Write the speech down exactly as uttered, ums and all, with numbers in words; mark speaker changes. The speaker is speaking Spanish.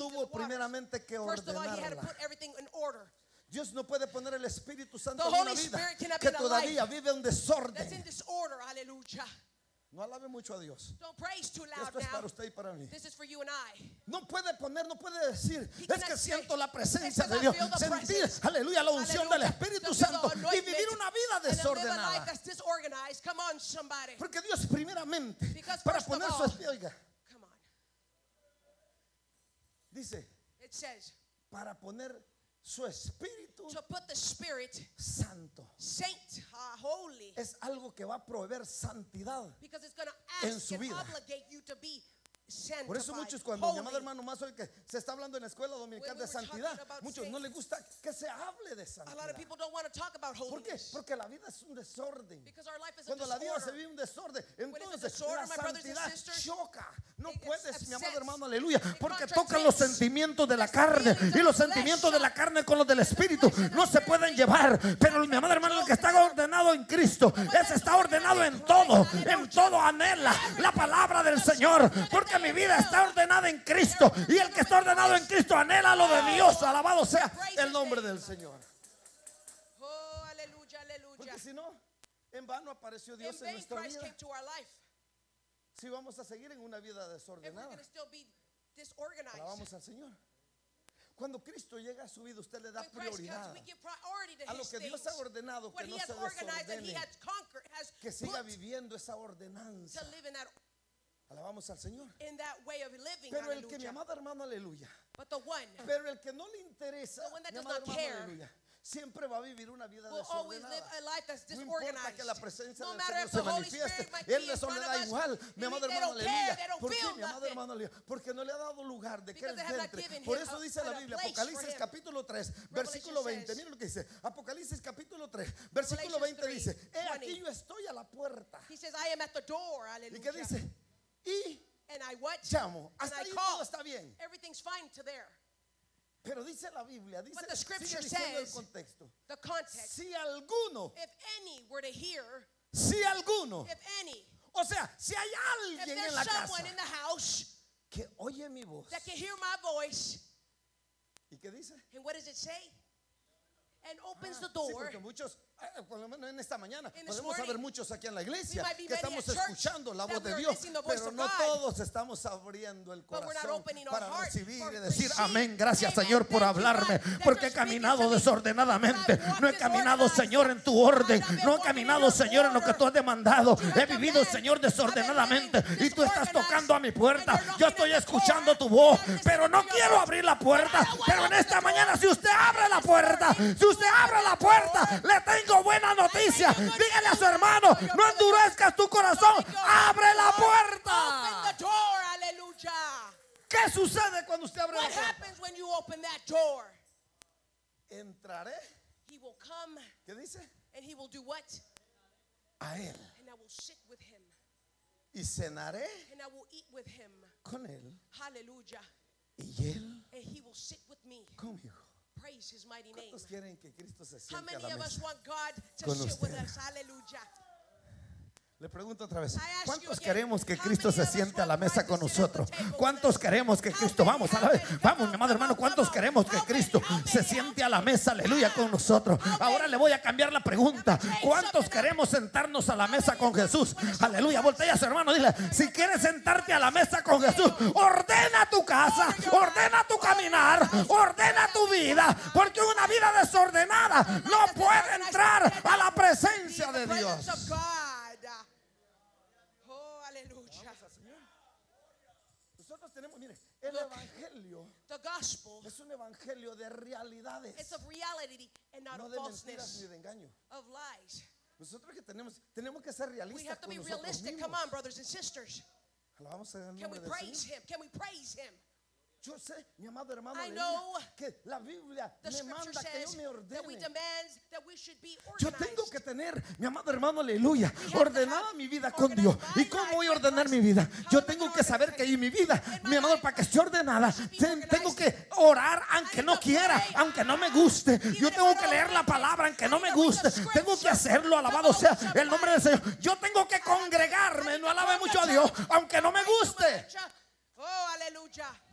Speaker 1: tuvo primeramente que ordenarla. Dios no puede poner el Espíritu Santo en una vida que todavía vive un desorden. No alabe mucho a Dios. Esto es para usted y para mí. No puede poner, no puede decir, es que siento la presencia de Dios, sentir, aleluya, la unción del Espíritu Santo y vivir una vida desordenada. Porque Dios primeramente, para poner su Espíritu, oiga, dice, para poner su Espíritu
Speaker 2: to put the Spirit,
Speaker 1: Santo,
Speaker 2: saint, uh, holy,
Speaker 1: es algo que va a proveer santidad
Speaker 2: because it's going to
Speaker 1: en
Speaker 2: ask
Speaker 1: su
Speaker 2: and
Speaker 1: vida.
Speaker 2: obligate you to be sanctified.
Speaker 1: Por eso muchos, cuando mi
Speaker 2: holy.
Speaker 1: amado hermano más hoy que se está hablando en la escuela dominical de santidad, muchos no les gusta que se hable de
Speaker 2: A lot
Speaker 1: santidad.
Speaker 2: of people don't want to talk about
Speaker 1: ¿Por qué?
Speaker 2: holiness.
Speaker 1: Porque la vida es un desorden.
Speaker 2: Because our life is a
Speaker 1: Cuando la vida se
Speaker 2: disorder.
Speaker 1: vive un desorden,
Speaker 2: it's a
Speaker 1: entonces
Speaker 2: disorder,
Speaker 1: la
Speaker 2: my brothers and
Speaker 1: santidad
Speaker 2: sisters,
Speaker 1: choca. No
Speaker 2: it
Speaker 1: puedes, mi amado
Speaker 2: upsets.
Speaker 1: hermano, aleluya,
Speaker 2: It
Speaker 1: porque
Speaker 2: contradicts.
Speaker 1: tocan los sentimientos de la carne
Speaker 2: feelings
Speaker 1: y
Speaker 2: of
Speaker 1: los
Speaker 2: the
Speaker 1: sentimientos
Speaker 2: flesh.
Speaker 1: de la carne con los del Espíritu no se pueden llevar. Pero mi amado hermano, el que está ordenado en Cristo, ese está ordenado en todo, en todo anhela la palabra del Señor, porque mi vida está ordenada en Cristo y el que está ordenado en Cristo anhela lo de Dios. Alabado sea el nombre del Señor.
Speaker 2: Oh, aleluya, aleluya.
Speaker 1: Porque si no, en vano apareció
Speaker 2: In
Speaker 1: Dios en
Speaker 2: vain
Speaker 1: nuestra
Speaker 2: Christ
Speaker 1: vida.
Speaker 2: came to our life.
Speaker 1: Si vamos a seguir en una vida
Speaker 2: If we're
Speaker 1: desordenada,
Speaker 2: going to still be disorganized.
Speaker 1: alabamos al Señor. Cuando Cristo llega a su vida, usted le da
Speaker 2: When Christ comes,
Speaker 1: prioridad
Speaker 2: we give priority to
Speaker 1: a lo
Speaker 2: his
Speaker 1: que Dios
Speaker 2: things.
Speaker 1: ha ordenado,
Speaker 2: What
Speaker 1: que
Speaker 2: he
Speaker 1: no
Speaker 2: has
Speaker 1: se
Speaker 2: organized and he
Speaker 1: desordene,
Speaker 2: has conquered, has
Speaker 1: que siga
Speaker 2: put
Speaker 1: viviendo esa
Speaker 2: to
Speaker 1: ordenanza.
Speaker 2: live in that,
Speaker 1: Alabamos al Señor.
Speaker 2: in that way of living.
Speaker 1: Pero el que, mi
Speaker 2: Hallelujah.
Speaker 1: amado hermano, aleluya,
Speaker 2: But the one
Speaker 1: pero el que no le interesa,
Speaker 2: The one that
Speaker 1: mi
Speaker 2: does
Speaker 1: amado
Speaker 2: not
Speaker 1: hermano,
Speaker 2: care
Speaker 1: aleluya, siempre va a vivir una vida
Speaker 2: will always live
Speaker 1: desordenada.
Speaker 2: a life that's
Speaker 1: No importa
Speaker 2: disorganized.
Speaker 1: que la presencia
Speaker 2: No
Speaker 1: del
Speaker 2: matter
Speaker 1: Señor
Speaker 2: if
Speaker 1: se
Speaker 2: the Holy
Speaker 1: manifieste,
Speaker 2: Spirit might
Speaker 1: Él
Speaker 2: be
Speaker 1: de
Speaker 2: in
Speaker 1: eso le
Speaker 2: front
Speaker 1: da
Speaker 2: of us.
Speaker 1: igual, mi amado
Speaker 2: They
Speaker 1: hermano,
Speaker 2: don't care,
Speaker 1: aleluya.
Speaker 2: they don't
Speaker 1: ¿Por qué,
Speaker 2: feel
Speaker 1: mi amado
Speaker 2: nothing.
Speaker 1: hermano, aleluya? Porque no le ha dado lugar de que
Speaker 2: Because
Speaker 1: Él
Speaker 2: they have not
Speaker 1: entre.
Speaker 2: given
Speaker 1: Por
Speaker 2: him
Speaker 1: eso
Speaker 2: a-
Speaker 1: dice la
Speaker 2: a
Speaker 1: Biblia,
Speaker 2: place for
Speaker 1: Apocalipsis
Speaker 2: him.
Speaker 1: capítulo tres, versículo veinte.
Speaker 2: says-
Speaker 1: Mira lo que dice. Apocalipsis capítulo tres, versículo
Speaker 2: Revelations
Speaker 1: veinte dice:
Speaker 2: three,
Speaker 1: He aquí
Speaker 2: twenty.
Speaker 1: yo estoy a la puerta.
Speaker 2: He says, I am at the door.
Speaker 1: ¿Y
Speaker 2: Hallelujah.
Speaker 1: qué dice? Y
Speaker 2: And I what?
Speaker 1: llamo.
Speaker 2: And
Speaker 1: Hasta
Speaker 2: I
Speaker 1: ahí
Speaker 2: call.
Speaker 1: todo está bien.
Speaker 2: Everything's fine to there.
Speaker 1: Pero dice la Biblia, dice,
Speaker 2: But the
Speaker 1: sigue
Speaker 2: scripture
Speaker 1: diciendo el
Speaker 2: says-
Speaker 1: contexto.
Speaker 2: The context.
Speaker 1: Si alguno,
Speaker 2: If any were to hear,
Speaker 1: si alguno,
Speaker 2: if any,
Speaker 1: o sea, si hay
Speaker 2: if
Speaker 1: alguien en
Speaker 2: there's
Speaker 1: la casa
Speaker 2: someone in the house
Speaker 1: que oye mi voz,
Speaker 2: that can hear my voice,
Speaker 1: ¿y qué dice?
Speaker 2: and what does it say? And opens
Speaker 1: Ah,
Speaker 2: the
Speaker 1: sí,
Speaker 2: door.
Speaker 1: porque muchos, eh, por lo menos en esta mañana,
Speaker 2: In this
Speaker 1: podemos
Speaker 2: morning,
Speaker 1: haber muchos aquí en la iglesia
Speaker 2: we might be
Speaker 1: que
Speaker 2: many
Speaker 1: estamos
Speaker 2: at church
Speaker 1: escuchando la
Speaker 2: that
Speaker 1: voz de
Speaker 2: we are
Speaker 1: Dios,
Speaker 2: listening to the voice
Speaker 1: pero
Speaker 2: of
Speaker 1: no
Speaker 2: God.
Speaker 1: todos estamos abriendo el
Speaker 2: But we're not
Speaker 1: corazón
Speaker 2: opening our
Speaker 1: para
Speaker 2: heart
Speaker 1: recibir
Speaker 2: for
Speaker 1: y decir
Speaker 2: receive.
Speaker 1: amén, gracias
Speaker 2: Amen.
Speaker 1: Señor por
Speaker 2: Thank you,
Speaker 1: hablarme,
Speaker 2: God, that
Speaker 1: porque he
Speaker 2: you're speaking
Speaker 1: caminado
Speaker 2: to me.
Speaker 1: desordenadamente,
Speaker 2: I've walked
Speaker 1: no he caminado
Speaker 2: disorganized.
Speaker 1: Señor en tu orden,
Speaker 2: I've been
Speaker 1: no he
Speaker 2: walking
Speaker 1: caminado
Speaker 2: in your
Speaker 1: Señor en lo que tú has demandado,
Speaker 2: You
Speaker 1: he
Speaker 2: have
Speaker 1: vivido
Speaker 2: command.
Speaker 1: Señor
Speaker 2: I've been
Speaker 1: desordenadamente
Speaker 2: living
Speaker 1: y tú estás
Speaker 2: disorganized.
Speaker 1: tocando a mi puerta,
Speaker 2: And you're
Speaker 1: yo
Speaker 2: knocking
Speaker 1: estoy
Speaker 2: at the door.
Speaker 1: escuchando tu voz,
Speaker 2: I'm listening
Speaker 1: pero no
Speaker 2: to your
Speaker 1: quiero
Speaker 2: voice.
Speaker 1: abrir la puerta,
Speaker 2: But I don't want
Speaker 1: pero
Speaker 2: to
Speaker 1: en
Speaker 2: open
Speaker 1: esta
Speaker 2: the door.
Speaker 1: mañana si usted abre la puerta, si usted abre la puerta, le tengo buena noticia. Dígale a su hermano, no endurezcas tu corazón, abre la
Speaker 2: Open
Speaker 1: puerta.
Speaker 2: the door. Hallelujah.
Speaker 1: ¿Qué sucede cuando usted abre la
Speaker 2: What
Speaker 1: puerta?
Speaker 2: happens when you open that door?
Speaker 1: Entraré,
Speaker 2: He will come
Speaker 1: ¿qué dice?
Speaker 2: and he will do what?
Speaker 1: A él
Speaker 2: And I will sit with him
Speaker 1: y cenaré
Speaker 2: and I will eat with him.
Speaker 1: con él
Speaker 2: Hallelujah.
Speaker 1: y él
Speaker 2: And he will sit with me.
Speaker 1: conmigo.
Speaker 2: Praise his mighty name.
Speaker 1: ¿Cuántos quieren que Cristo se
Speaker 2: How
Speaker 1: siente a
Speaker 2: many
Speaker 1: la
Speaker 2: of us
Speaker 1: mesa?
Speaker 2: want God to
Speaker 1: Con
Speaker 2: sit with
Speaker 1: usted.
Speaker 2: us? Hallelujah.
Speaker 1: Le pregunto otra vez,
Speaker 2: I ask you
Speaker 1: ¿cuántos
Speaker 2: again,
Speaker 1: queremos que
Speaker 2: how
Speaker 1: Cristo
Speaker 2: many
Speaker 1: se
Speaker 2: of us
Speaker 1: siente a
Speaker 2: want
Speaker 1: la mesa
Speaker 2: Christ
Speaker 1: con
Speaker 2: to sit at the
Speaker 1: nosotros?
Speaker 2: table with
Speaker 1: ¿Cuántos
Speaker 2: us?
Speaker 1: queremos que
Speaker 2: How
Speaker 1: Cristo,
Speaker 2: many,
Speaker 1: vamos a
Speaker 2: how
Speaker 1: la vez,
Speaker 2: many?
Speaker 1: vamos
Speaker 2: Come
Speaker 1: mi
Speaker 2: on,
Speaker 1: amado
Speaker 2: come
Speaker 1: hermano,
Speaker 2: on,
Speaker 1: ¿cuántos
Speaker 2: come on.
Speaker 1: queremos que
Speaker 2: How many,
Speaker 1: Cristo
Speaker 2: how
Speaker 1: se
Speaker 2: many,
Speaker 1: siente
Speaker 2: how
Speaker 1: a la mesa, aleluya, con nosotros? Ahora le voy a cambiar la pregunta, ¿cuántos queremos sentarnos a la mesa con Jesús? Aleluya, voltea a su hermano, dile, si quieres sentarte a la mesa con Jesús, ordena tu casa, ordena tu caminar, ordena tu vida, porque una vida desordenada no puede entrar a la presencia de Dios.
Speaker 2: Oh, hallelujah.
Speaker 1: Nosotros tenemos, mire, el
Speaker 2: Look.
Speaker 1: evangelio
Speaker 2: The gospel
Speaker 1: es un evangelio de realidades,
Speaker 2: is of reality and not
Speaker 1: no
Speaker 2: of
Speaker 1: de mentiras ni
Speaker 2: falseness,
Speaker 1: de engaño.
Speaker 2: of lies.
Speaker 1: Nosotros que tenemos, tenemos que ser
Speaker 2: We
Speaker 1: realistas
Speaker 2: have to
Speaker 1: con
Speaker 2: be
Speaker 1: nosotros
Speaker 2: realistic.
Speaker 1: mismos.
Speaker 2: Come on, brothers and sisters.
Speaker 1: Alabamos el
Speaker 2: Can we
Speaker 1: nombre del
Speaker 2: praise
Speaker 1: Señor.
Speaker 2: him? Can we praise him?
Speaker 1: Yo sé, mi amado hermano,
Speaker 2: I
Speaker 1: aleluya,
Speaker 2: know
Speaker 1: que la Biblia
Speaker 2: The
Speaker 1: me
Speaker 2: scripture
Speaker 1: manda que
Speaker 2: says
Speaker 1: yo me
Speaker 2: that we
Speaker 1: ordene.
Speaker 2: demand that we should be
Speaker 1: Yo
Speaker 2: organized.
Speaker 1: tengo que tener, mi amado hermano, aleluya,
Speaker 2: have to
Speaker 1: ordenada
Speaker 2: have
Speaker 1: mi vida con Dios.
Speaker 2: organized my
Speaker 1: ¿Y cómo
Speaker 2: life
Speaker 1: voy a
Speaker 2: with
Speaker 1: ordenar
Speaker 2: Christ?
Speaker 1: mi vida? Yo
Speaker 2: How am I
Speaker 1: tengo
Speaker 2: gonna
Speaker 1: que saber
Speaker 2: organize
Speaker 1: que en mi vida,
Speaker 2: In my
Speaker 1: mi amado,
Speaker 2: life,
Speaker 1: para que esté ordenada,
Speaker 2: should be
Speaker 1: ten-
Speaker 2: organized.
Speaker 1: tengo que orar aunque
Speaker 2: I
Speaker 1: no
Speaker 2: need to
Speaker 1: quiera,
Speaker 2: pray.
Speaker 1: aunque no me guste. Yo
Speaker 2: Even if
Speaker 1: tengo
Speaker 2: I
Speaker 1: que
Speaker 2: don't
Speaker 1: leer la
Speaker 2: like it.
Speaker 1: palabra aunque
Speaker 2: I
Speaker 1: no
Speaker 2: need
Speaker 1: me
Speaker 2: to read
Speaker 1: guste.
Speaker 2: the
Speaker 1: Tengo que
Speaker 2: scripture.
Speaker 1: hacerlo, alabado
Speaker 2: Come
Speaker 1: sea
Speaker 2: on,
Speaker 1: el nombre del
Speaker 2: somebody.
Speaker 1: Señor. Yo tengo que
Speaker 2: I have to-
Speaker 1: congregarme,
Speaker 2: I need
Speaker 1: no
Speaker 2: to
Speaker 1: alabe
Speaker 2: come
Speaker 1: mucho
Speaker 2: to
Speaker 1: a Dios,
Speaker 2: church.
Speaker 1: aunque no me
Speaker 2: Pray too
Speaker 1: guste.
Speaker 2: much. Oh, aleluya.